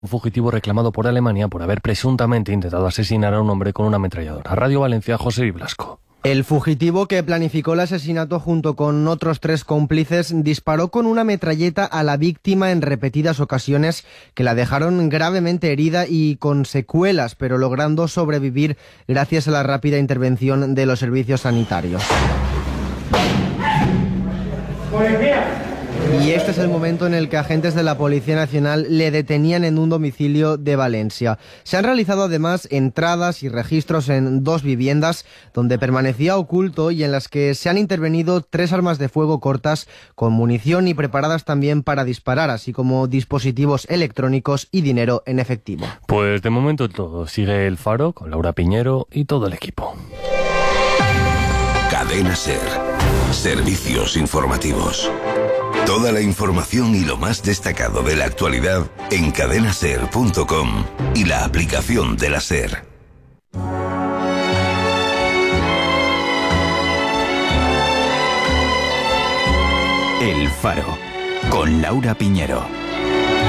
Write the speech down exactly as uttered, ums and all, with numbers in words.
Un fugitivo reclamado por Alemania por haber presuntamente intentado asesinar a un hombre con una ametralladora. Radio Valencia, José Blasco. El fugitivo, que planificó el asesinato junto con otros tres cómplices, disparó con una metralleta a la víctima en repetidas ocasiones que la dejaron gravemente herida y con secuelas, pero logrando sobrevivir gracias a la rápida intervención de los servicios sanitarios. Y este es el momento en el que agentes de la Policía Nacional le detenían en un domicilio de Valencia. Se han realizado además entradas y registros en dos viviendas donde permanecía oculto y en las que se han intervenido tres armas de fuego cortas con munición y preparadas también para disparar, así como dispositivos electrónicos y dinero en efectivo. Pues de momento todo. Sigue El Faro con Laura Piñero y todo el equipo. Cadena SER. Servicios informativos. Toda la información y lo más destacado de la actualidad en cadena ser punto com y la aplicación de la SER. El Faro, con Laura Piñero.